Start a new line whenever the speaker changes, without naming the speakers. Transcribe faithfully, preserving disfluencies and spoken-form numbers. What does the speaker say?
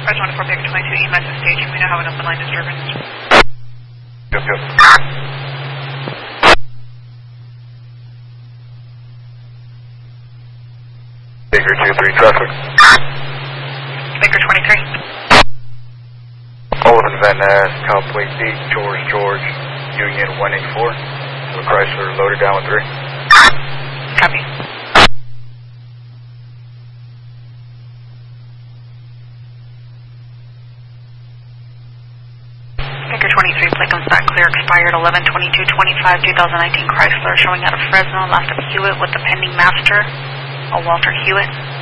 Fresno twenty-four, Baker twenty-two, E M S is staging. We now have an open line disturbance.
Yep, yep. Baker two three traffic.
Baker twenty-three.
Olden Van Ness, Cowplate D, George George, Union one eighty-four. So Chrysler loaded down with three.
Copy. Baker twenty-three, plate comes back clear, expired eleven twenty-two twenty-five, twenty nineteen Chrysler, showing out of Fresno, last of Hewitt with the pending master, a Walter Hewitt.